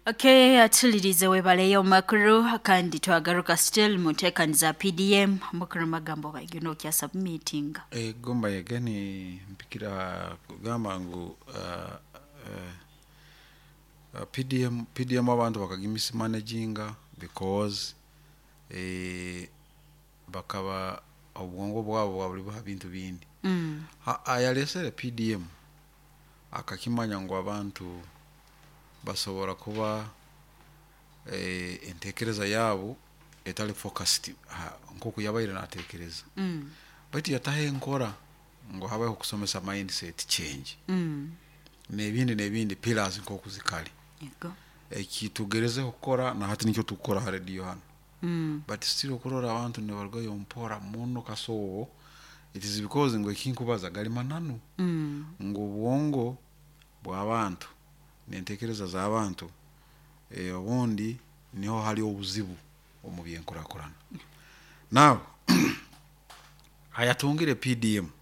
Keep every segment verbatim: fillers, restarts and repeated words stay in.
Okay, atulirize webaleyo makuru kandi twagaruka still mutekaniza P D M makuru magambo bagino kya submitting. Eh gomba yagani mpikira gamba ngu uh, uh, P D M P D M abantu bakagimisi managinga because eh bakaba obwongo bwabo bwabuli bwa bintu bindi. Mm. Ayalesere P D M akakimanya ngo abantu basobora kuba eh entekereza yabo etali focused nko kuyabayira natekereza. Mm. But yatahe nkora ngo habaye kusomesa mindset change. Mm. Nebindi nebindi pillars nko kuzikali. Yego. Ekitugereze okora na hati nicyo tukora ha radio hano. Mm. But still okorora abantu ne bargo yompora muno kasowo. It is because ngo ikinkubaza gali mananu. Mm. Ngo bwongo bw'abantu nentekereza za abantu eh obundi niho hali obuzibu omubye nkurakurana. Now ayatungire P D M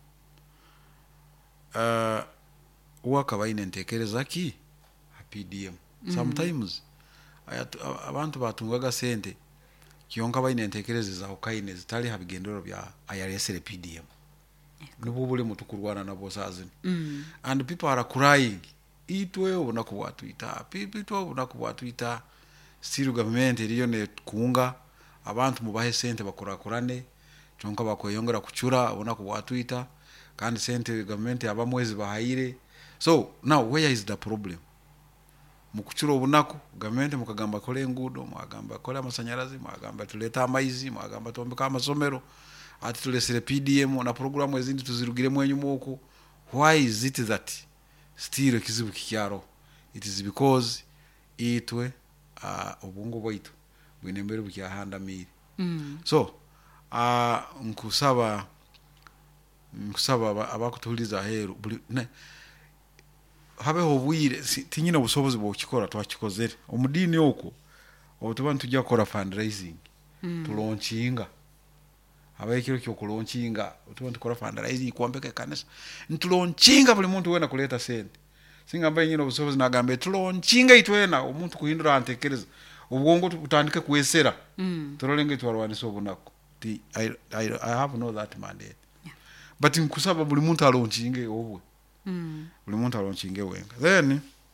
uh wakaba inentekereza ki P D M. Mm. Sometimes ayatu abantu batungaga sente kiyonka bayinentekereza za okaine zitali habigendero bya ayalesere P D M. Nubu bule mutukurwana nabo sazini. Mm. And people are crying. Itwe ubona ku Twitter. People ubona ku Twitter. Still government iriyo ne kunga abantu mubahe sente bakurakurane. Chonka bakoyongera kuchura ubona ku Twitter. Kandi sente government abamwezi bahayire. So now where is the problem? Mukuchura ubunako government mukagamba kole ngudo, mwagamba kole amasanyarazi, mwagamba tuleta amaizi, mwagamba tombeka amasomero. Ati tulesere P D M na programu ezindi tuzirugire mwenyu muko. Why is it that still kizibu kikyaro? It is because itwe uh, obungo bwaitu bwinembere bukyahanda miri. Mm. So uh, nkusaba nkusaba abakutuliza heru ne habe hobwire tinyina busobozi bwo kikora twakikozere omudini oko obutuba ntujja kora fundraising. Mm. Tulaunchinga abaye kiro kyo kulaunchinga otuba ntukora fundraising kuambeka kanisa ntulaunchinga buli muntu wena kuleta sente singa nyino busobozi nagambe tulaunchinga itwena omuntu kuhindura antekereza ubwongo tutandike kuesera. Mm. Turolenge twarwanisa obunako ti I, I, I have no that mandate. Yeah. But nkusaba buli muntu alaunchinge obwe. Mm. Buli muntu alaunchinge wenga then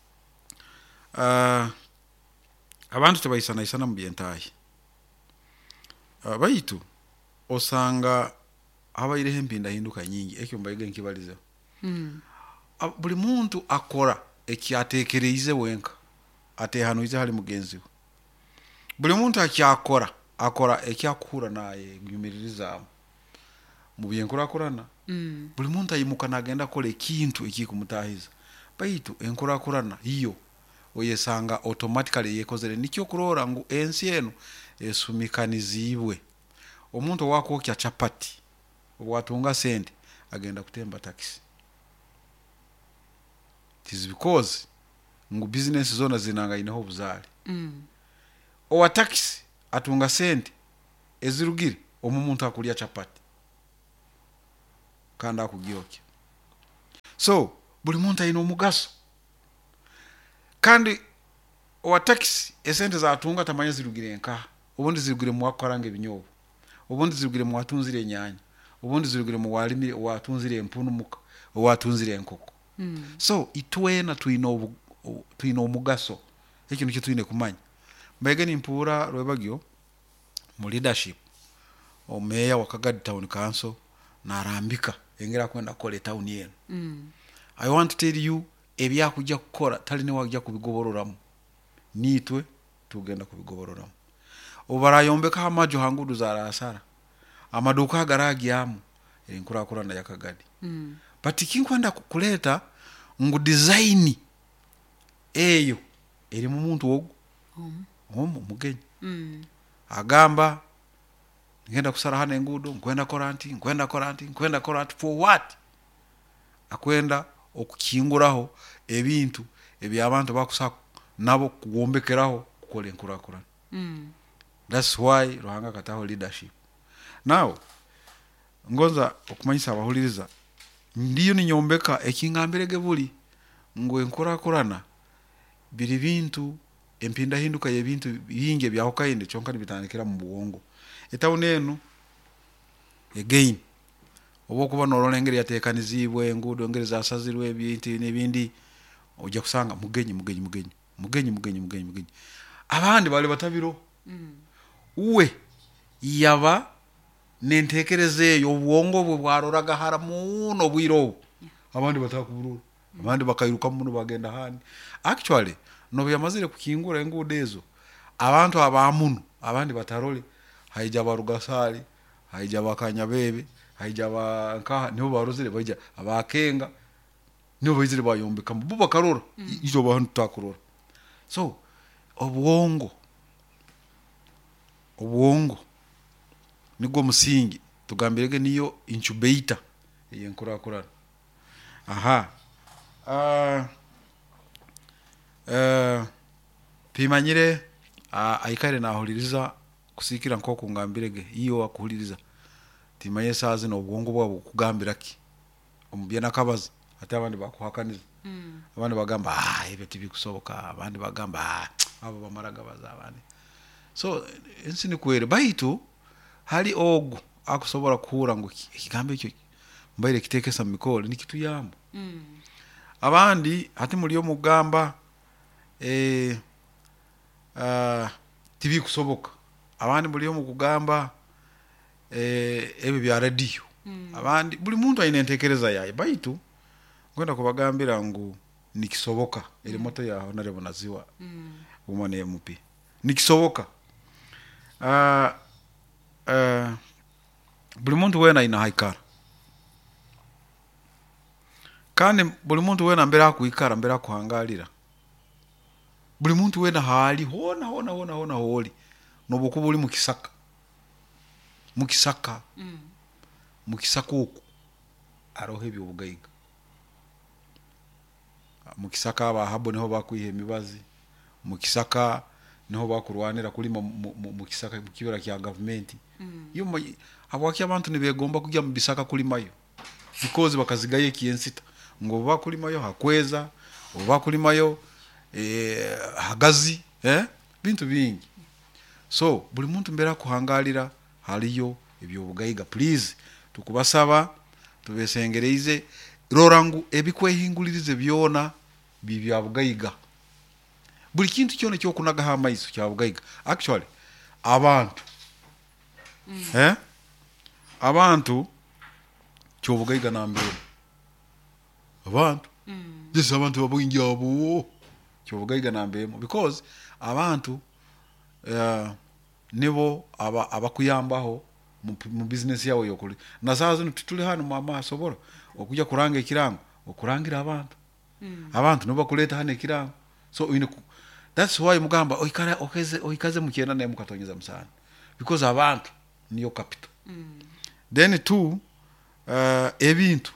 uh abantu tebayisana isana mu byentahi uh, bayitu osanga abayire hempinda hinduka nyingi ekyo mbayige nkibaliza. Mm. Buli muntu akora ekyatekereze wenka ate hano ize hali mugenzi we. Buli muntu akyakora akora ekyakura naye gumiririza mu byenkora akorana. Mm. Buli muntu ayimuka nagenda kola ekintu ekikumutahiza bayitu enkora akorana iyo oyesanga automatically yekozere nikyo kurora ngo ensi eno esumikanizibwe. Omuntu wako kya chapati watunga sente agenda kutemba taxi. It is because ngo business zona zinanga inaho buzali. Mm. Owa taxi atunga sente ezirugire omuntu akulya chapati kanda akugyoke. So buli muntu ayina omugaso kandi owa taxi esente za atunga tamanya zirugire nka obundi zirugire mu wakorange ebinyobo obundi zirugire mu watunzire nyanya obundi zirugire mu walimi watunzire empunu muka watunzire enkoko. Mm. So itwena tuino tuino omugaso ekyo nikyo tuine kumanya mbegeni mpura rwebagyo mu leadership o meya wa Kagadi Town Council narambika engera kwenda kole town yenu. Mm. I want to tell you ebya kujja kukora tali ne wajja kubigobororamu nitwe tugenda kubigobororamu obarayombeka amajo hangudu za rasara amaduka garagyamu enkura kurana ya Kagadi. Mm. But kinkwenda kuleta ngu design eyo eri mu muntu ogu um omu mugenyi. Mm. Agamba ngenda kusara hana engudo nkwenda koranti nkwenda koranti nkwenda koranti for what? Akwenda okukinguraho ebintu ebi abantu bakusaka nabo kugombekeraho kukola enkurakurana. Mm. That's why Ruhanga kataho leadership. Now ngonza okumanyisa abahuliriza ndiyo ni nyombeka ekingambirege buli ngo enkurakurana biri bintu empinda hinduka y'ebintu bingi byahokainde kyonka nibitandikira mu bwongo etawuni eno again obo kuba norona engeri yateekanizibwa enguudo engeri zasazirwa ebintu n'ebindi ojja kusanga mugenyi mugenyi mugenyi mugenyi mugenyi mugenyi mugenyi abandi bali batabiro mm. uwe yaba nentekereza eyo obwongo bwe bwaroraga haramu no bwiro abandi batakubulura abandi bakayiruka muno bagenda hani actually no byamazire kukingura enguudo ezo abantu abamuno abandi batarole haija barugasali haija bakanya bebe haija banka nibo baruzire baija abakenga nibo bayizire bayombeka mu buba karora mm. izo bantu takurora so obwongo obwongo nigwo musingi tugambirege niyo incubator yenkura kurana aha uh, uh, pimanyire uh, aikare nahuliriza kusikira nkoko ngambirege iyo akuhuliriza timaye sazi no obwongo bwabo kugambiraki omubye nakabaza ate abandi bakuhakaniza mm. abandi bagamba ah ebe tibikusoboka abandi bagamba ah abo bamaraga bazabandi so ensini kwere baitu hali ogu akusobora kuhura ngo ikigambo icyo mbaire kitekesa mikolo nikitu yambo mm. abandi ati muliyo mugamba eh uh, tibikusoboka abandi muliyo mukugamba eh ebe bya radio mm. abandi buli muntu ayine ntekereza yaye baitu kwenda kubagambira ngo nikisoboka ile moto ya honorable naziwa mm. umane M P nikisoboka uh, uh, buli muntu wena ina haikara kandi buli muntu wena mbere akuikara mbere akuhangalira buli muntu wena hali hona hona hona hona holi nobukuba uli mukisaka mukisaka mm. mukisaka uko arohe by'ubugayiga mukisaka abahabo niho bakwihe emibazi mukisaka niho bakurwanira kuri mukisaka mukibera kya government mm. yo abwaki abantu nibegomba kujya mu bisaka kuri mayo because bakazigaye kiyensita ngo bakuri mayo hakweza bakuri mayo eh hagazi eh bintu bingi so buli muntu mbera kuhangalira haliyo ebyo bugayiga please tukubasaba tubesengereize rorangu ebikwehingulirize byona bibya bugayiga buli kintu cyone cyo kunaga ha maiso cya bugayiga actually abantu mm. eh abantu cyo bugayiga nambere abantu mm. this abantu babungi abo cyo bugayiga nambere because abantu uh, nibo aba abakuyambaho mu business yawe yokuri nazazo ntituli hano mama asobora okujya kuranga ikirango okurangira abantu mm. abantu nibo bakuleta hano ikirango so you know, that's why mugamba oikara okeze oikaze mukenda naye mukatonyeza musana because abantu niyo capital mm. then two uh, ebintu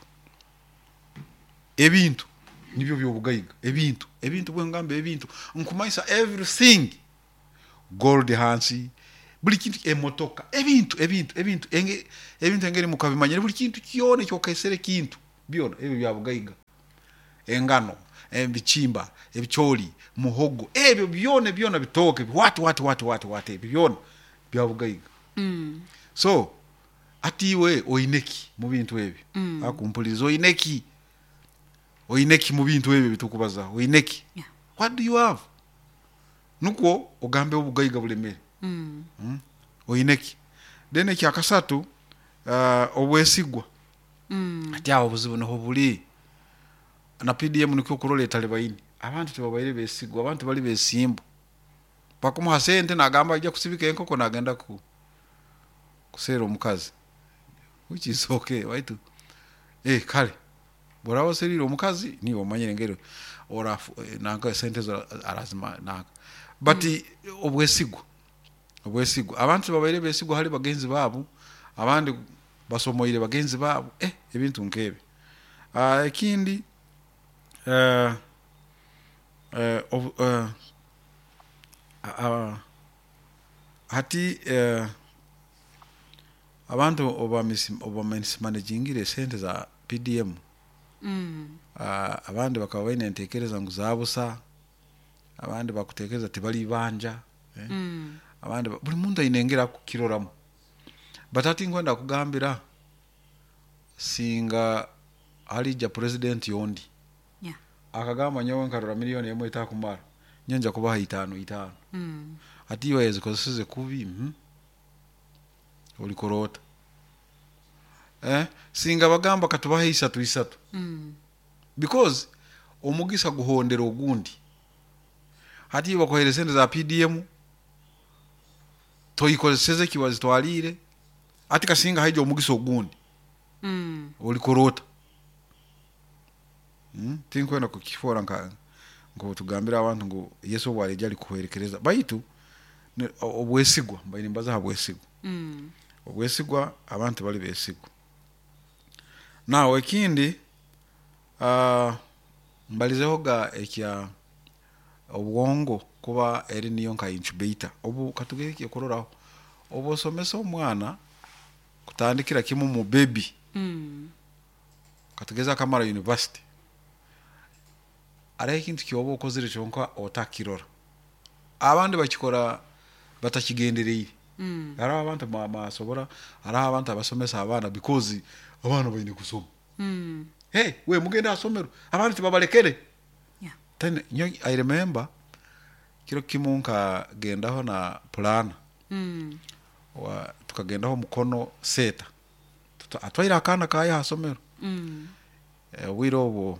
ebintu nibyo byobugayiga ebintu ebintu bwengambe ebintu nkumaisa everything gold hansi buli kintu emotoka ebintu ebintu ebintu enge ebintu engeri mukabimanyira buli kintu kyone cyo kaisere kintu byona ebyo byabugayiga engano embichimba ebicholi muhogo ebyo byone byona bitoke watu watu watu watu watu ebyo byona byabugayiga mm. so atiwe oineki mu bintu ebyo mm. akumpulizo oineki oineki mu bintu ebyo bitukubaza oineki yeah. What do you have nuko ogambe obugayiga bulemere mm. mm. oineki dene kya kasatu uh, obwesigwa mm. ati abo buzibu no buli na P D M niko kuroleta lebaini abantu tebabaire besigwa abantu bali besimbo bakuma hasente nagamba ajja kusibika enkoko nagenda ku kusero omukazi which is okay right eh kale borawo seriro omukazi ni omanyire ngero ora nanga sente zo arazima naka but mm. obwesigwa obwesigwa abantu babaire besigwa hali bagenzi babo abandi basomoyire bagenzi babo eh ebintu nkebe ah kindi uh uh uh uh hati uh abantu oba misim oba managingire sente za P D M mm uh abandi bakabaine ntekereza nguzabusa abandi bakutekereza tibali banja eh? mm. abandi buli muntu ayinengera kukiroramu batati ngwenda kugambira singa alija president yondi yeah. akagamba nyowe nkarora miliyoni emwe itakumara nyenja kubaha itano itano mm. ati yo yezikozeseze kubi mm? ulikorota eh singa bagamba katubaha isatu isatu mm. because omugisa guhondera ogundi hati bakohere sente za P D M toyikozeseze kibazi twalire ati kasinga haije omugisa ogundi mm. ulikorota mm? tinkwenda kukifora nka ngo tugambira abantu ngo Yesu bwaleja ali kuherekereza baitu obwesigwa mbayini mbaza habwesigwa mm. obwesigwa abantu bali besigwa nawe kindi uh, mbalizeho ga ekya obwongo kuba eri niyo nka incubator obu katugeke kororaho obu somesa omwana kutandikira kimu mu baby mm. katugeza Kamara University ara ikintu kyobo okozire cyonka otakirora abandi bakikora batakigendereye mm. ara abantu masobora ara abantu abasomesa abana because abana bayine kusoma mm. hey we mugenda asomero abantu babalekere yeah. then I remember kiro kimunka gendaho na plan mm. wa tukagendaho mukono seta atwaira akana kaya asomero mm. uh, wirobo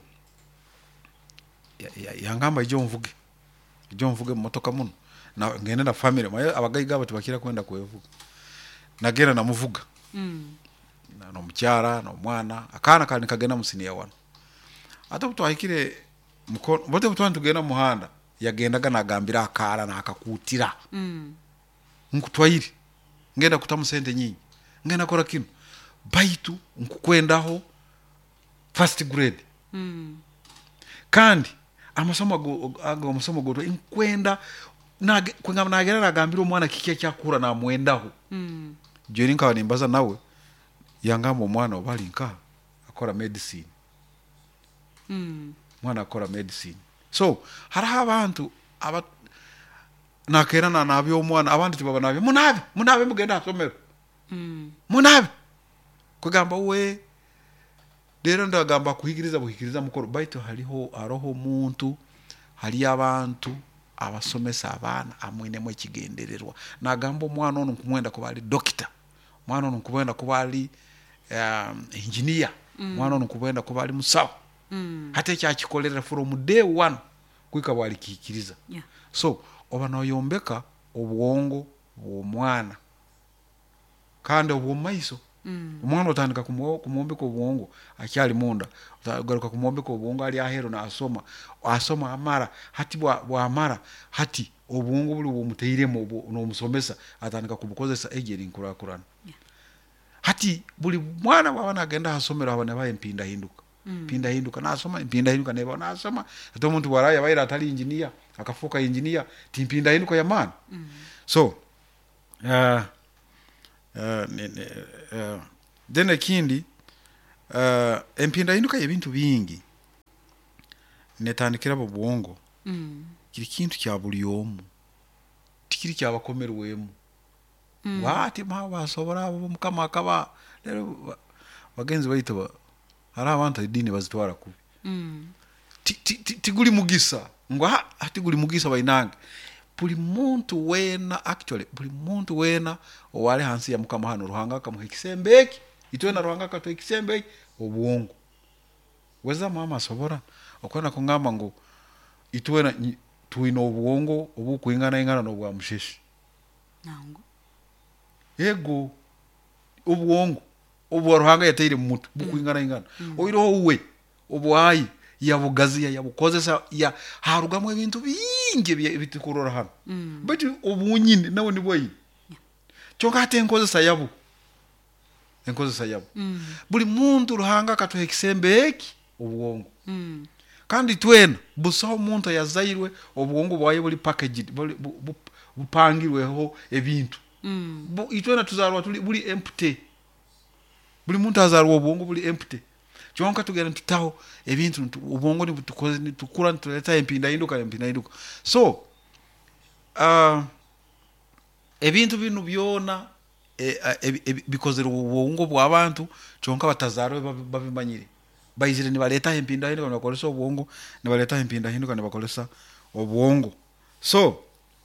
yangamba ijo mvuge ijo mvuge motoka muno na ngene na family maye abagayiga bati bakira kwenda kwevuga nagera namuvuga mm. na no mcyara no mwana akana kani kagenda musini yawana ata butwahikire mukono bote butwantu genda muhanda yagendaga nagambira akara na akakutira mm. nkutwairi ngenda kutamusende nyinyi ngenda kora kino baitu nkukwendaho first grade mm. kandi amasomo ago amasomo go inkwenda na kwengama nagera nagambira omwana kikia cyakura na mwendaho mm. jeri nkawa nimbaza nawe yangamba omwana obali nka akora medicine mm. mwana akora medicine so hari abantu aba nakera na nabyo omwana abandi tibaba nabyo munabe munabe mugenda asomero mm. munabe kugamba we rero ndagamba kuhigiriza buhigiriza mukoro baito haliho aroho muntu hali abantu abasomesa abana amwine mwe kigendererwa nagamba omwana ono kumwenda ko bali doctor mwana ono kumwenda ko bali um, engineer mm. mwana ono kumwenda ko bali musawo mm. hate kya kikolera from day one kwika bali kikiriza yeah. so oba no yombeka obwongo bw'omwana kandi obwo maiso mm. omwana otandika kumuombeka obwongo akyali munda otagaruka kumuombeka obwongo ali ahero na asoma asoma amara hati bwa, bwa amara hati obwongo buli bumuteiremo no musomesa atandika kubukozesa ejeri nkurakurana yeah. hati buli mwana bwana agenda asomera abana baye mpinda hinduka mm. pinda hinduka na asoma mpinda hinduka neba na asoma ato muntu waraya baira atali engineer akafuka engineer timpinda hinduka ya man mm. so uh, Uh, ne, ne, uh, dene kindi uh, empinda hinduka y'ebintu bingi netandikira bo bwongo mm. kiri kintu kya buli omu tikiri kya bakomerwemu mm. wati ma basobora abo mukama akaba lero bagenzi bayito hari abantu idini bazitwara kubi mm. tiguli mugisa ngo hati guli mugisa bayinanga buli muntu wena actually buli muntu wena owale hansi ya mukama hano ruhanga kamuha ikisembeki itwena ruhanga kato ikisembeki obwongo weza mama sobora okona kungamba ngo itwena tuino obwongo obukwingana ingana no bwa musheshi nango ego obwongo obwo ruhanga yateire mu mutu bukwingana ingana mm. oiro we obwayi yabugazi yabukozesa ya harugamwe ibintu bingi bitikurora hano mm. bati obunyine nawe ni boyi yeah. Chonga ate enkozesa yabo enkozesa yabo mm. buli muntu ruhanga katu ekisembeki obwongo mm. kandi twena buso muntu yazairwe obwongo bwaye buli packaged buli bupangirweho ebintu mm. Bu, itwena tuzarwa tuli buli empty buli muntu azarwa obwongo buli empty kyonka tugenda tutaho ebintu ubwongo nibutukoze nitukura nituleta empinda hinduka empinda hinduka so uh, ebintu binu byona e, e, e, bikozera ubwongo bw'abantu kyonka batazaro babimanyire bayizire ni baleta empinda hinduka bakolesa ubwongo ni baleta empinda hinduka ni bakolesa ubwongo so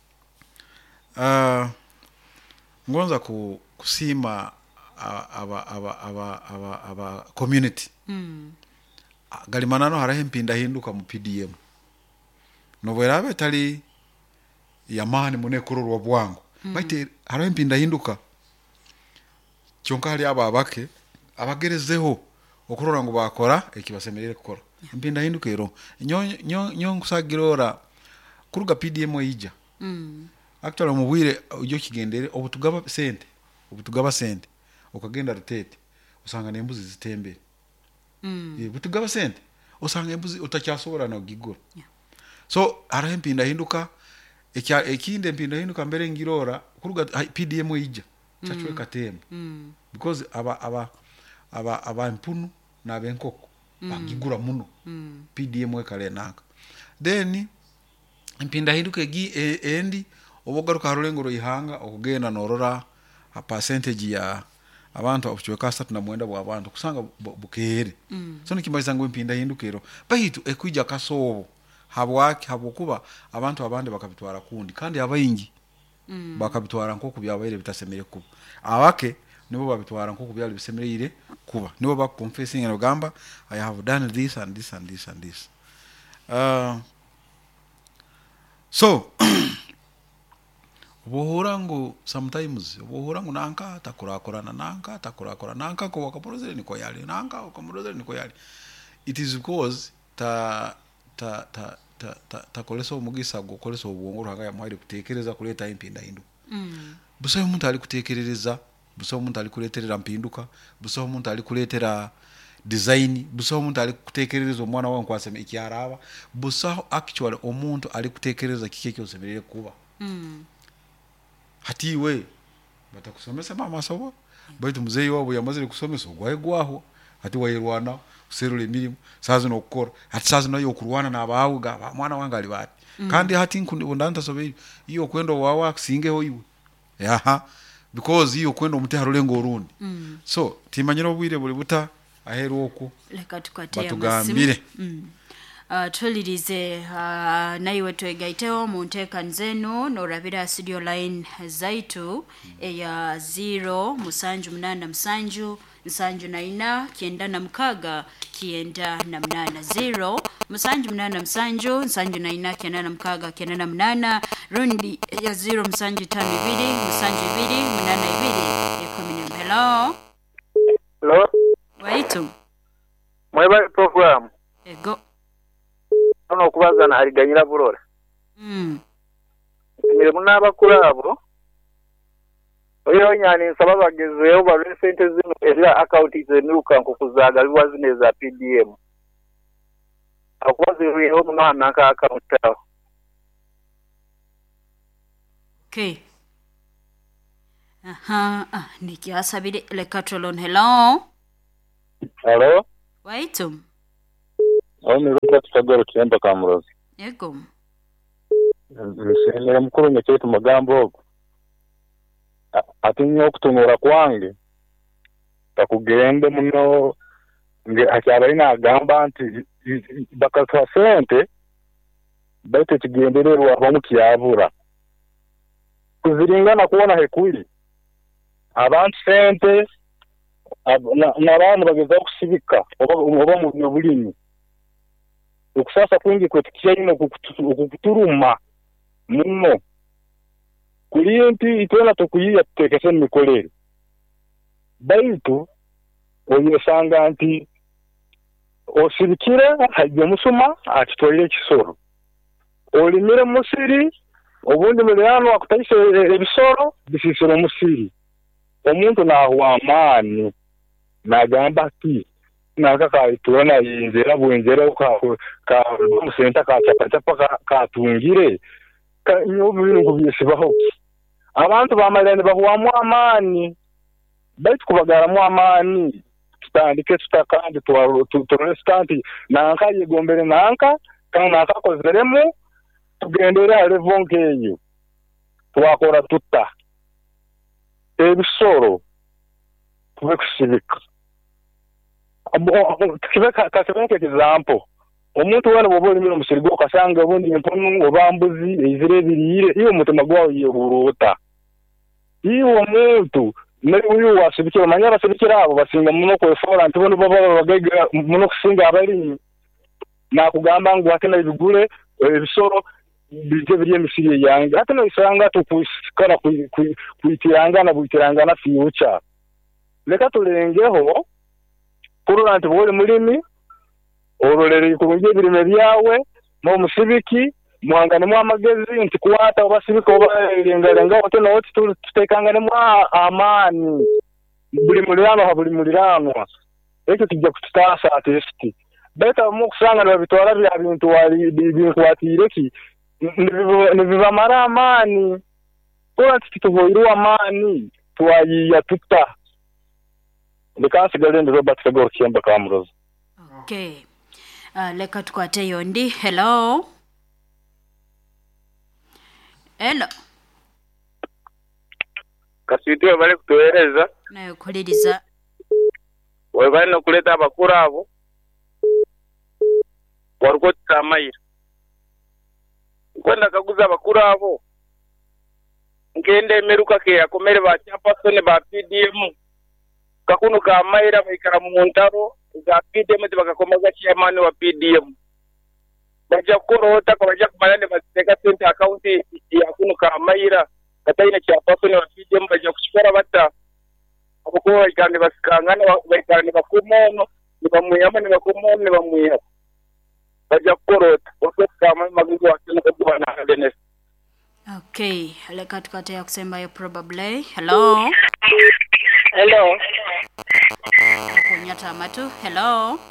uh, ngonza ku kusima aba aba aba aba aba community mm. galimanano harahe empinda hinduka mu P D M no bwerabe tali yamani munekuru rwa bwangu mm. baite harahe empinda hinduka kyonka hali aba abake abagerezeho okurora ngo bakora ekibasemerere gukora yeah. empinda hinduka ero nyo nyo nyo kusagirora kuruga P D M ija mm. actually mubwire ujyo kigendere obutugaba sente obutugaba sente ukagenda rutete usanga nembuzi zitembe mm. e, butugaba sente usanga embuzi utacyasobora na gigura yeah. so ara empinda hinduka ekya ekinde empinda hinduka mbere ngirora kuruga P D M ija cyacwe katembe mm. because aba aba aba aba mpunu na benkoko mm. bagigura muno mm. P D M ekale naka then empinda hinduka gi e, endi obogaruka harolengoro ihanga okugenda norora a percentage ya abantu abuchweka satu na mwenda bwa abantu kusanga bukere mm. so nikimaliza ngo empinda hindukero bahitu ekuija kasobo habwaki habokuba abantu abande bakabitwara kundi kandi abayingi mm. bakabitwara nko kubyabaire bitasemere kuba abake nibo babitwara nko kubyali bisemerere kuba nibo ba confessing and gamba I have done this and this and this and this uh so obuhorango sometimes obuhorango nanka takurakorana nanka takurakorana nanka ko wakaporozere niko yali nanka ukamurozere niko yali it is because ta ta ta ta ta, ta koleso umugisa go koleso ubwongo ranga ya mwari kutekereza kuleta impinda hindu mm. buso umuntu ali kutekereza buso umuntu ali kuleterera mpinduka buso umuntu ali kuletera design buso umuntu ali kutekereza umwana wangu kwaseme ikyaraba buso actually umuntu ali kutekereza kike cyose birere kuba mm. hati we batakusomesa mama sobo baitu muzeyi wabo yamazire kusomesa gwaye gwaho hati wayirwana userule mirimo sazi no gukora hati sazi no yokurwana nabawuga mwana wanga ali bati mm. kandi hati nkundi bundanta sobe iyo kwendo wawa singeho iwe yaha because iyo kwendo muti harulengo urundi mm. so timanyiro bwire buli buta aheru oku leka tukate batugambire mm. Uh, tulirize uh, naiwe twegaiteho mu nteekaniza eno n'orabira studio line zaitu eya zero musanju munana musanju nsanju naina kyenda na mukaaga kyenda na munana zero musanju munana musanju nsanju naina kyenda na mukaaga kyenda na munana rundi ya zero musanju tano ibiri musanju ibiri munana ibiri ekumi na hello hello waitu mweba program ego ono kubazana aliganyira burora mm mire munaba kurabo oyo nyani nsaba bagezeyo ba recent zino era account zenuka nkukuzaga biwazi neza P D M akwazi riyo mwana ka account tawo okay aha ah nikiasabire lekatolon hello hello waitu aho niruka tutagoro cyenda kamurozi yego nsemera mukuru nyekete magambo ogo atinyo okutunura kwange takugende muno nge acyaba ina gamba anti bakatwa sente bate kigendererwa abamukiyabura kuziringana kuona hekuri abantu sente n'abantu bageza kusibika oba mu bulimi ukusasa kwingi kwetikisha ino kukuturuma muno kulienti itona tokuyiya tutekese mikolere baitu oyesanga anti osibikire hajye musuma akitolere kisoro olimire musiri obundi muliyano akutayise ebisoro bisisiro musiri omuntu nahuwa amani nagamba ati nakaka itona yinzera bwengera ka ka musenta ka chapa chapa ka tungire ka nyobiri ngubisibaho abantu bamalene bahuwa mu amani baitu kubagara mu amani tutandike tutakandi turesta nti nanka yegombere nanka kandi nanka kozeremu tugendera level nkeyo twakora tutta ebisoro tubekusibika kibeka kakibeka example omuntu wana bobole miro musirigo kasanga bundi emponu obambuzi izire birire iyo mutima gwawo yehuruta iyo muntu muri uyu wasibikira manya basibikira abo basinga muno ko efora ntibono baba bagega muno kusinga abali na kugamba ngo akena ibigure ebisoro bije biriye misiri yange ate no isanga tukusikara kuitirangana buitirangana future leka tulengeho kurura nti bole mulimi ororere kubunje birime byawe mu musibiki muhangane mu amagezi nti kuwata obasibika obarengarenga ote no oti tutekangane mu amani buli mulirano ha buli mulirano ekyo kijja kutasa atesti beta mu kusanga na bitwara bya bintu wali bintu watireki nibiba mara amani kwa tituvoiru amani twayiya tutta ndikasigale ndi Robert Kagoro Kiemba Kamuroza. Okay. Uh, leka tukwate yondi. Hello. Hello. Kasitwe bale kutoereza. Nayo kuliriza. Webale no kuleta abakuru abo. Waruko tamaira. Kwenda kaguza abakuru abo. Ngende meruka ke yakomere ba chapasone ba P D M. Kakunu ka maira baikara mu ntaro za P D M bakakomaga chairman wa P D M. Baja korota kwa baja kumalane bateka sente account ya kuno ka maira kataina chairperson wa P D M baja kuchikora bata akuko ikande basikangana baikane bakumono nibamuyama nibakumono nibamuya baja korota wakama magugu wakina kwa na Dennis. Okay, leka tukate ya kusema yo probably. Hello. Hello. Kunyata matu. Hello.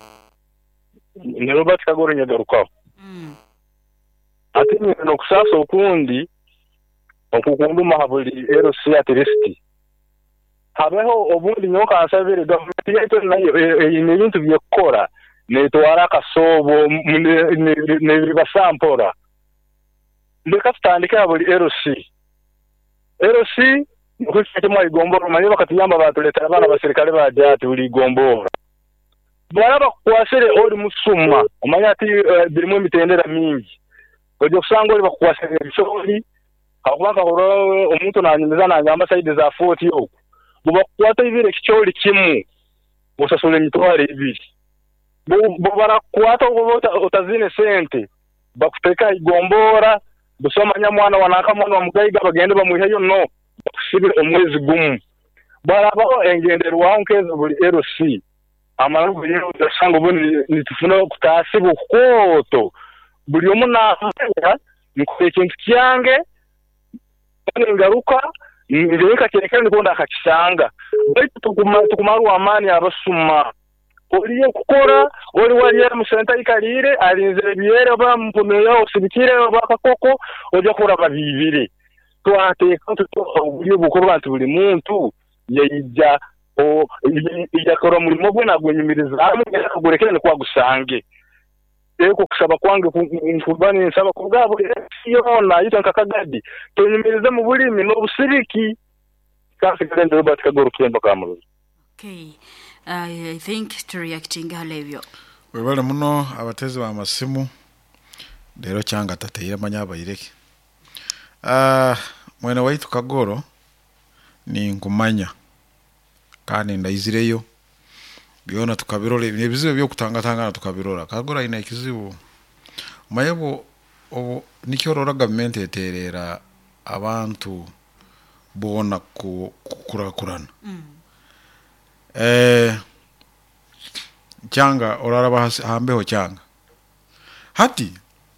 Ni Robert Kagoro Nyagaruka. Mm. Ati no kusasa okundi okukunduma habuli R C ateristi. Habeho obundi nyoka asabire government yetu nayo ibintu byekora netwara kasobo ne bibasampora. Ndeka tutandika habuli R C. R C Ukufite mu igomboro manyi bakatiyamba batuleta abana basirikale bajati uli igomboro. Baraba kwasere ori musuma umanya ati birimo uh, mitendera mingi. Ojo kusanga ori bakwasere bishori akubaka horowe omuntu nanyimiza nagamba side za forty yo. Buba kwata ibire kicholi kimu. Usasule mitware ibiri. Bo bara kwata ubota utazine sente. Bakuteka igombora busoma nyamwana wanaka mwana wa mugaiga bagende bamuheyo no. Sibire omwezi gumu baraba engenderwa nkeza buli R C amarugo yero dasanga buni nitufuna kutasibu koto buli omuna nikupekintu kyange ngaruka ndeka kerekana nikonda akakisanga baitu tukumaru amani abasuma oliye kukora oli wali mu senta ikalire alinze byere ba mpumeyo sibikire bakakoko oja kura babibire twateka tutobuye bukuru bantu buli muntu yayija o yakora muri mobwe nagwenyimiriza amwe akagorekera ne kwagusange eko kusaba kwange nkubani nsaba kubwabo yona yita nkakagadi tonyimiriza mu bulimi no busiriki kasi kende Robert Kagoro Kiemba Kamuroza. Okay. Uh, I think to reacting halevyo. Webale muno abatezi ba masimu lero cyanga tateye manyaba ireke. Ah uh, mwene waitu Kagoro ni ngumanya kandi ndayizireyo biona tukabirole nebizibe byo kutangatangana tukabirora Kagoro ina ikizibu mayebo obo nikiorora government eterera abantu bona ku kurakurana mm. eh cyanga orara hambeho cyanga hati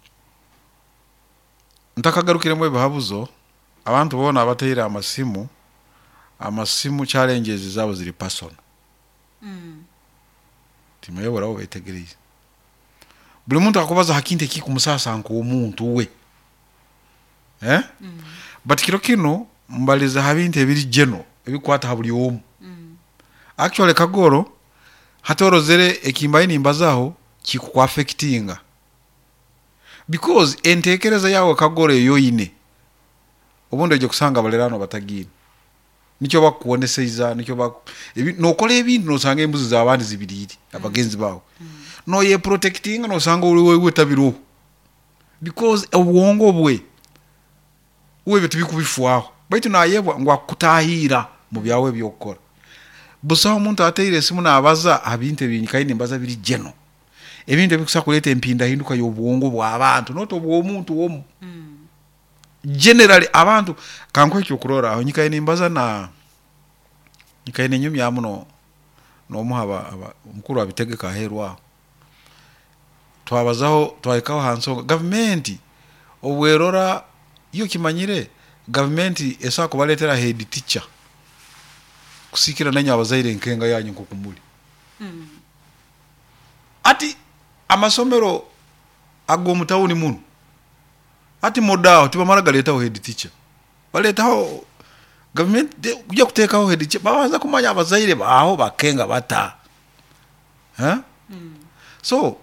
ntakagarukire mwe bahabuzo abantu bona abatera amasimu amasimu challenges zabo ziri person mm. timayobora wo betegereye buri muntu akubaza hakinte ki kumusasa nko umuntu we eh mm. but kiro kino mbaliza habinte biri geno ebikwata habuli omu mm. actually Kagoro hatorozere ekimbaye nimbazaho kikuku affectinga because entekereza yawe kagore yoyine obundi oje kusanga balerano batagine nicyo bakuoneseiza nicyo bak nokola ebintu nosanga embuzi z'abandi zibiriri abagenzi bawo no ye protecting nosanga uri wewe tabiro because obwongo bwe wewe tubikubifuaho baitu nayebwa ngwa kutahira mu byawe byokora busa omuntu ateire simu nabaza abinte binyikaye nimbaza biri geno ebintu bikusa kuleta empinda hinduka y'obwongo bw'abantu noto bw'omuntu womu mm. generally abantu kankwe kyo kurora aho nyikaye nimbaza na nyikaye nenyumi yamuno no muhaba omukuru abitegeka herwa twabazaho twayikaho hanso government obwerora iyo kimanyire government esa kubaletera head teacher kusikira nanya abazaire nkenga yanyu kukumuli mm. ati amasomero ago mutawuni muno ati modao tibamara galeta head teacher baleta ho government kujya kuteka ho head teacher babanza kumanya abazaire baho bakenga bata ha mm. so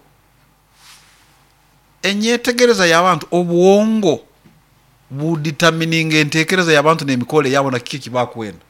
enyetegereza y'abantu obwongo budetermining entekereza y'abantu n'emikole yabo na kiki bakwenda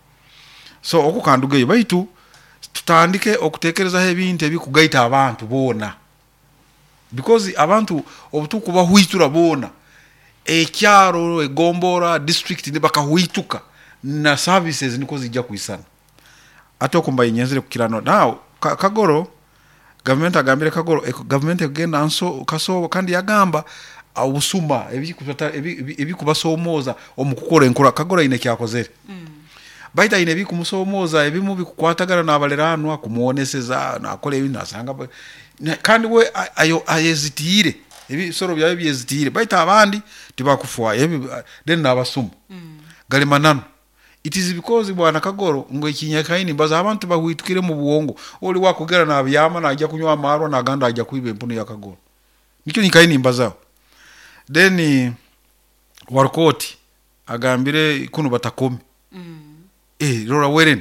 so okukandugeyo baitu tutandike okutekereza ebintu ebikugaita abantu bona because abantu obutuku bahuitura bona ekyaro egombora district ne bakahuituka na services niko zijja kuisana ato kumba inyenzere kukirano now ka, kagoro government agambire kagoro eko government egenda anso kaso kandi yagamba obusuma ebikutata ebikubasomoza omukukora enkora kagoro ine kyakozere mm. baita ine bikumusomoza ebimu bikukwatagana n'abalerano kumuoneseza nakole ebintu asanga kandi we ayo ayezitire ebi soro byawe byezitire baita abandi tibakufwa ebi den nabasuma mm. gali manano it is because bwana kagoro ngo ikinyakaini baza abantu bahuitukire mu buwongo oli wakugera na byama na ajja kunywa amaro na ganda ajja kuibe empunu ya kagoro nikyo nikaini mbaza then warkoti agambire kuno batakomi mm. eh rora weren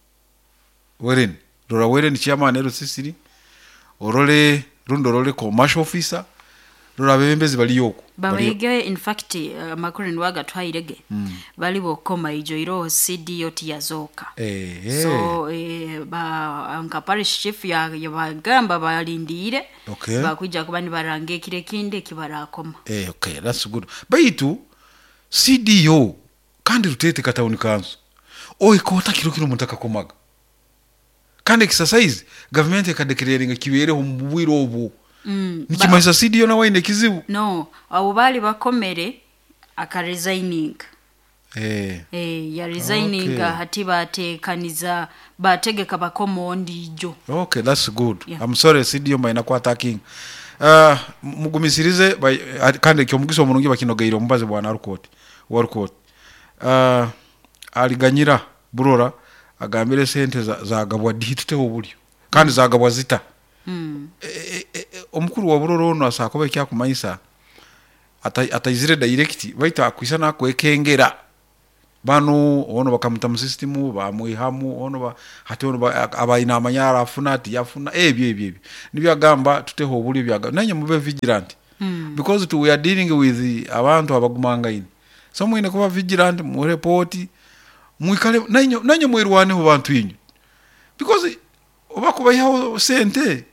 weren rora weren chairman ero sisiri orole rundo role commercial officer rora bebembezi bali yoko babayege in fact uh, makurin waga twairege mm. bali bokoma ijo iro C D O T yazoka eh, eh. so eh, ba anka parish chief ya bagamba balindire okay. bakujja kubani barange kire kinde kibarakoma eh okay that's good baitu C D O kandi rutete katawuni kanzo oyi kota kiro kiro mutaka komaga kandi exercise government ekadeclaring kibere mu bwiro obu mm, nikimanyisa C D O na waine kizibu no abo bali bakomere aka resigning eh eh ya resigning okay. hati batekaniza bategeka bakomo ndijo okay that's good yeah. I'm sorry C D O mayina kwa attacking uh mugumisirize kandi kyomugiso omunungi bakinogeiro mbaze bwana rukoti warukoti uh aliganyira burora agambire sente za zagabwa dihitute obulyo kandi zagabwa zita mm. e, e, e, omukuru wa buroro ono asakobe kya kumanyisa atayizire direct baita akwisana kwekengera bano ono bakamuta mu system ba muihamu ono ba hati ono abayina amanyara afuna ati yafuna ebyo ebyo nibyo agamba tuteho obulyo byaga nanye mube vigilant mm. because we are dealing with abantu abagumanga ini so mwine kuba vigilant mu report mwikale nanyo nanyo mwirwane ho bantu inyu because obakuba yaho sente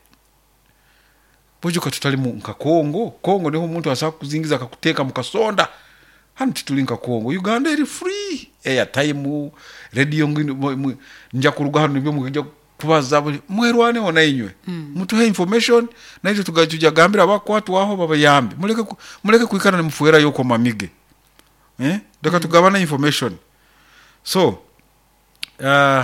bojuka tutali mu nka Kongo Kongo niho umuntu asaka kuzingiza akakuteka mukasonda hano titulinka Kongo Uganda iri free airtime radio ngini nja kuruga hano nibyo mukijya kubaza mwirwane ho nanywe mm. mutu he information nayo tugajuja gambira bakwatu waho babayambe muleke muleke kuikana ne mufuera yoko mamige eh doka mm. tugabana information so uh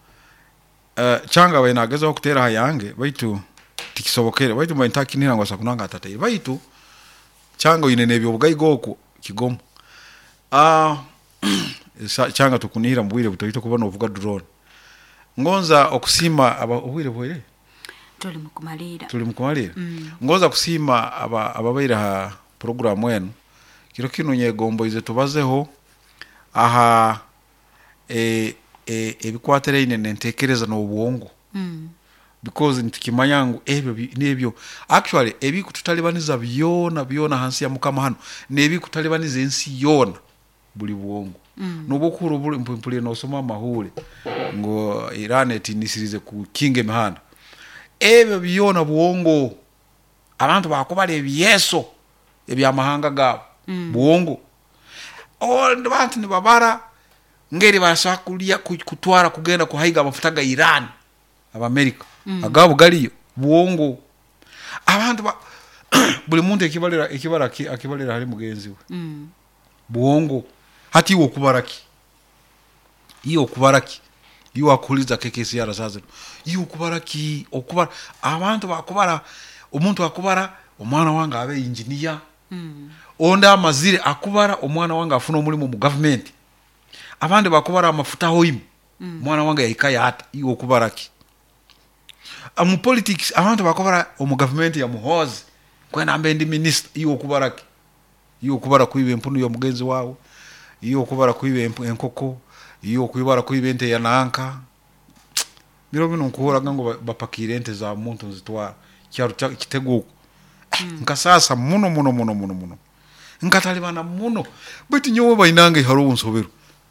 uh changa we nageza okutera hayange baitu tikisobokere baitu mwantakinira ngo sakunanga atatire baitu changa inene byo bugayi goko kigomo ah uh, changa tukunira mbwire butoyito kubona uvuga drone ngonza okusima aba ubwire bwire tuli mukumalira tuli mukumalira mm. ngonza kusima aba ababaira ha program wenu kiro kino nyegombo ize tubazeho aha e e ebikwatere ine ntekereza no bwongo mm. because ntikimanya ngu ebyo nebyo actually ebi kututalibaniza byona byona hansi ya mukama hano nebi kutalibaniza ensi yona buli bwongo mm. nobukuru buli mpule no soma mahule ngo Iran etinisirize ku kinge mihanda ebyo byona bwongo abantu bakubala ebyeso ebyamahanga gabo mm. bwongo all abantu ni babara ngeri basakulia kutwara kugenda kuhaiga amafuta ga Iran aba America mm. agabo galiyo bwongo abantu ba buli muntu ekibalira ekibara akibalira hari mugenzi we mm. bwongo hati wo kubaraki iyo kubaraki iyo akuliza kekesi yara sasa iyo kubaraki okubara abantu bakubara umuntu akubara omwana wanga abe engineer mm. onda amazire akubara omwana wanga afuna omulimo mu government abandi bakubara amafuta hoimu mm. mwana wanga yaikaya hata iyo kubaraki amu politics abantu bakubara omu government ya muhozi kwena ambe ndi minister iyo kubaraki iyo kubara kuibe mpunu yo mugenzi wawo iyo kubara kuibe enkoko iyo kuibara kuibe ente ya nanka biro bino nkuhora gango bapakire ente za muntu nzitwara cyaro kitego mm. nkasasa muno muno muno muno muno nkatalibana muno beti nyowe bayinange haro unsobero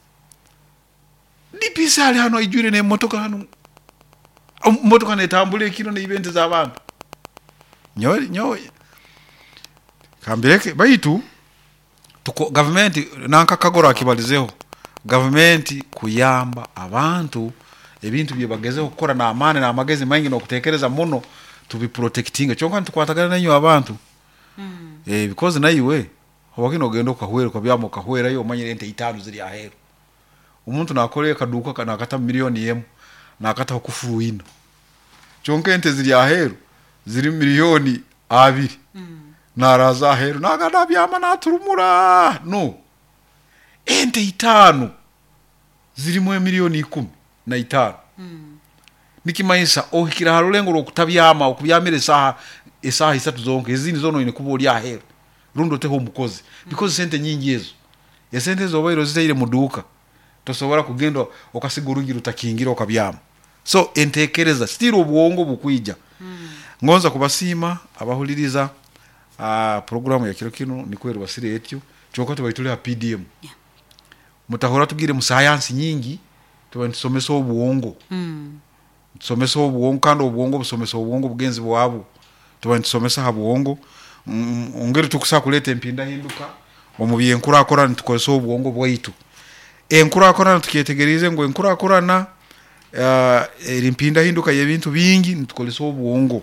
dipisali hano ijure ne motoka hano motoka ne tambule kino ne ibente za abantu nyowe nyowe kambireke bayitu tuko government nanka kagora akibalizeho government kuyamba abantu ebintu byebagezeho gukora na amane na amagezi mangi no kutekereza muno to be protecting cyonka tukwatagana nanyo abantu mm. eh because nayiwe hobakino gendo kahwera kwa byamo kahwera yo manyire ente itanu ziri ahero umuntu nakore kaduka kana kata milioni yemu na kata kufuru ino cyonka ente ziri ahero ziri milioni abiri mm. naraza ahero nagada byama naturumura no ente itanu ziri mu milioni ikumi na itanu mm. nikimayisa ohikira harulengo rokutabiyama okubyamire saha esaha isatu zonke ezindi zono ine kuboli ahero rundo teho mukozi because mm. sente nyingi ezo ya sente zo bayiro zitaire muduka tosobora kugendo okasigurungira utakingira okabyama so entekereza still obwongo bukwija mm. ngonza kubasima abahuliriza a uh, programu ya kiro kino nikwero basire etyo chokoto bayitule P D M yeah. mutahora tugire mu science nyingi tubantusomesa obwongo mm. tusomesa obwongo kandi obwongo busomesa obwongo bugenzi bwabo tubantusomesa habwongo mm, ongere tukusa kuleta empinda hinduka omubiye nkura akora ntukoso obwongo bwaitu enkura akora tuketegerize ngo enkura akora na uh, erimpinda hinduka yebintu bingi ntukoleso obwongo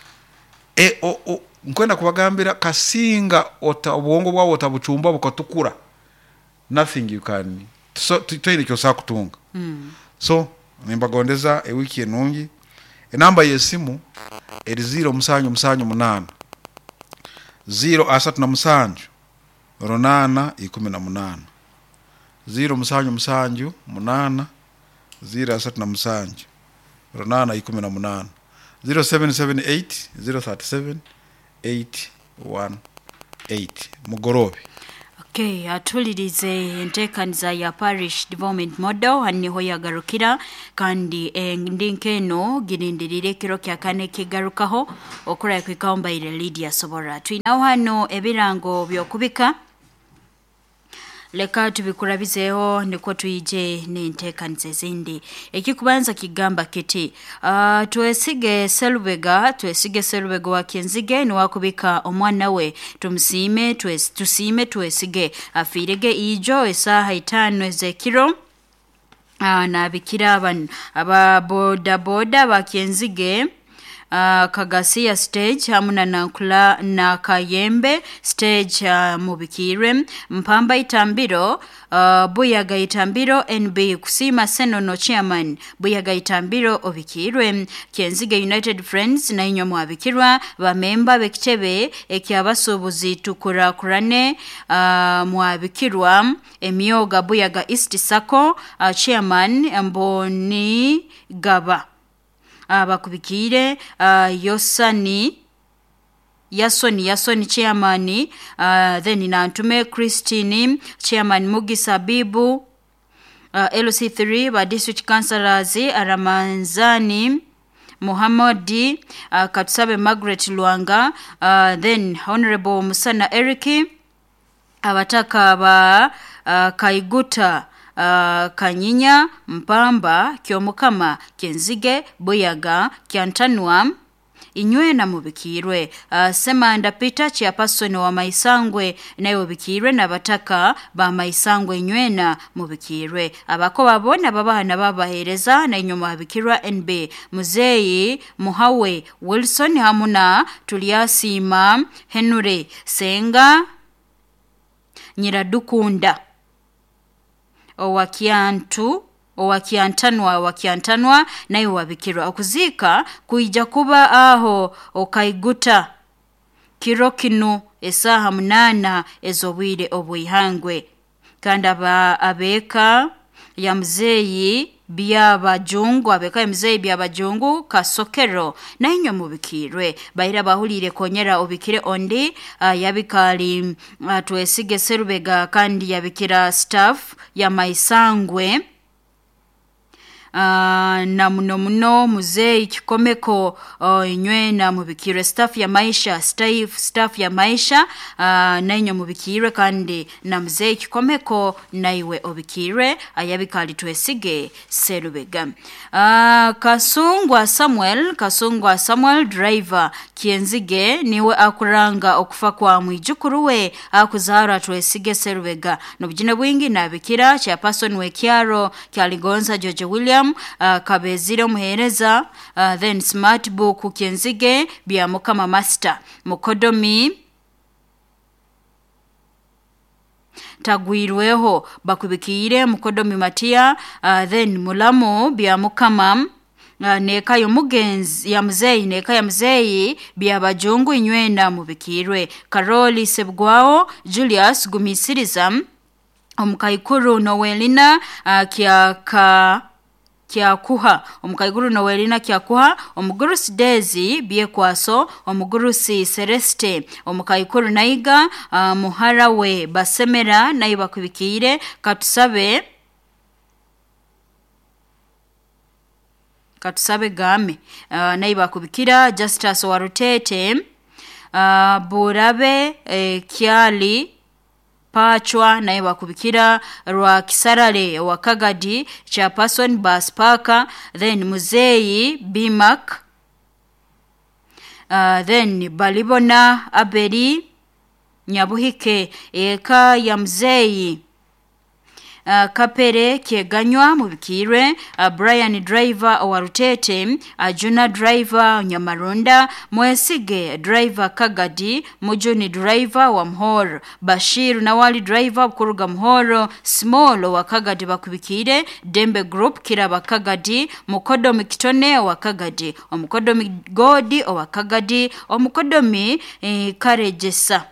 e o, o nkwenda kubagambira kasinga ota obwongo bwawo tabuchumba bukatukura nothing you can so twende kyo sakutunga mm. so nimbagondeza e wiki enungi enamba yesimu eri zero musanyu musanyu munana zero asatu na musanju ronana ikumi na munana zero musanyu musanju munana zero asatu na musanju ronana ikumi na munana zero seven seven eight zero three seven eight one eight mugorobe. Okay, atulirize entekaniza ya parish development model haniho yagarukira kandi eh, ndinkeno girindirire kiro kya kane kigarukaho okura kwikaomba ile Lydia Sobora twinaho hano ebirango byokubika leka tubikurabizeho niko tuyije n'entekanize zindi ekikubanza kigamba kiti uh, twesige Selubega twesige Selubega wa Kenzige ni wakubika omwana we tumsime twes tusime twesige afirege ijo esaha itano ezekiro uh, na bikira aban aba boda boda ba Kenzige Uh, Kagasia stage hamuna na kula na Kayembe stage uh, mubikire Mpamba Itambiro uh, Buyaga Itambiro N B Kusima Senono chairman Buyaga Itambiro obikirwe Kenzige United Friends na inyo mwabikirwa bamemba bekitebe ekyabasubuzi tukura kurane uh, mwabikirwa emyoga Buyaga East Sako uh, chairman Mboni Gaba abakubikire uh, Yosani Yasoni Yasoni chairman uh, then nantume Christine chairman Mugisa Bibu uh, L C three ba district councillors Aramanzani Muhammadi, uh, Katusabe Margaret Luanga, uh, then Honorable Musana Eriki, abataka ba uh, Kaiguta Uh, Kanyinya, Mpamba, Kyomukama, Kenzige, Buyaga, Kyantanwa, Inywena mubikirwe. Uh, Semanda Peter chairperson wa Maisangwe nayo bikirwe nabataka ba Maisangwe Inywena mubikirwe. Abako babona babana babahereza na inyuma bikirwa N B Muzeyi Muhawe Wilson hamuna Tuliasima Henry Senga Nyiradukunda owakiantu owakiantanwa wakiantanwa nayo wabikirwa okuzika kuija kuba aho Okaiguta kirokinu esaha munana ezobwire obwihangwe kandi aba abeka ya Muzeyi byabajungu abeka ya Muzeyi byabajungu Kasokero nainyo mubikirwe bayira bahulire konyera obikire ondi uh, yabikali uh, twesige Serubega kandi yabikira staff ya Maisangwe Uh, na muno muno Muzeyi Kikomeko uh, Inywena mubikirwe staff ya maisha staff staff ya maisha uh, nainyo mubikirwe kandi na Muzeyi Kikomeko naiwe obikirwe ayabikali twesige Serubega. uh, Kasungwa Samuel Kasungwa Samuel driver Kienzige niwe akuranga okufa kwa mwijukuruwe akuzara twesige Serubega nobujine bwingi nabikira chairperson we Kyaro Kyaligonza George William Uh, Kabezire muhereza uh, then smart book Kienzige bya Mukama master Mukodomi tagwirweho bakubikire Mukodomi Matia uh, then Mulamo bya Mukama uh, neka yo mugenzi ya Muzeyi neka ya Muzeyi bya bajungu Inywena mubikirwe Karoli Sebgwao Julius Gumisiriza Omukaikuru Nowelina uh, kiaka Kyakuha Omukaiguru Nowelina Kyakuha Omugurusi Daisy Biekwaso Omugurusi Celeste Omukaikuru Naiga uh, Muharawe Basemera naiba kubikire Katusabe Katusabe Game uh, naiba kubikira Justus Warutete uh, Burabe eh, Kyali Pachwa naye bakubikira Rwa Kisarale wa Kagadi chairperson Baspaka then Muzeyi Bimak uh, then Balibona Aberi Nyabuhike eka ya Muzeyi Uh, Kapere Kieganywa mubikirwe uh, Brian driver Owarutete Ajuna uh, driver Nyamarunda Mwesige driver Kagadi Mujuni driver wa Mhoro Bashir Nawali driver kuruga Mhoro Small wa Kagadi bakubikire Dembe group Kiraba Kagadi Mukodomi Kitone wa Kagadi Omukodomi Godi wa Kagadi Omukodomi eh, Karejesa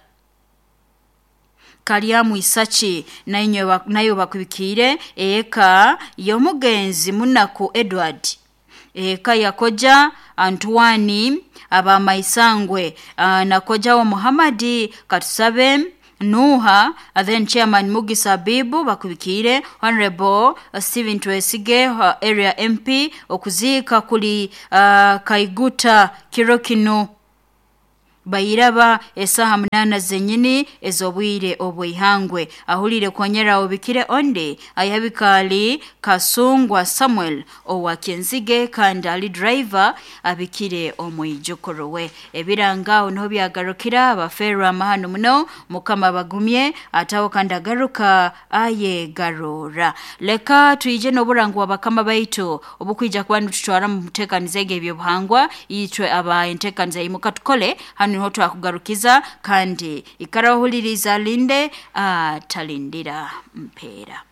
Kaliamu Isachi nayo nayo bakubikire eka yomugenzi Munaku Edward eka yakoja Antoine aba Maisangwe uh, nakoja wa Muhammadi Katusabe Nuha uh, then chairman Mugisa Bibu bakubikire Honorable uh, Steven Twesige uh, area M P okuzika kuli uh, Kaiguta Kirokino bayiraba esaha munana zenyini ezobwire obwihangwe ahulire konyera obikire onde ayabikali Kasungwa Samuel owa Kienzige kandi ali driver abikire omwijukorowe ebiranga ono byagarukira abafera amahano muno Mukama bagumye atawo kandi agaruka aye garora leka tuije noburangu abakama baitu obukwija kwanu tutwara mu mutekanizege ebyo buhangwa yitwe aba entekaniza imuka tukole hano hoto akugarukiza kandi ikarahuliriza linde atalindira mpera.